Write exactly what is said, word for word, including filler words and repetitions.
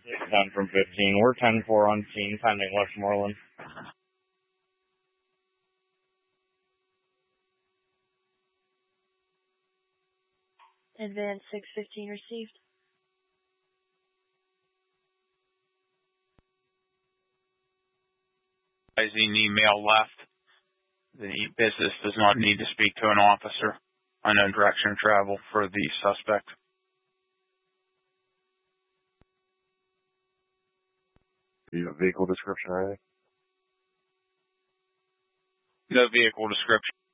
ten from fifteen. We're ten four on scene, pending Westmoreland. Advance six fifteen received. As an email left. The business does not need to speak to an officer. Unknown direction of travel for the suspect. Do you have a vehicle description or anything? No vehicle description.